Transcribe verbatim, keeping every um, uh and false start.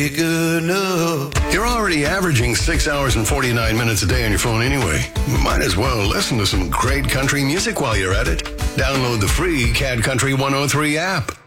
Good enough. You're already averaging six hours and forty-nine minutes a day on your phone anyway. Might as well listen to some great country music while you're at it. Download the free Cat Country one oh three app.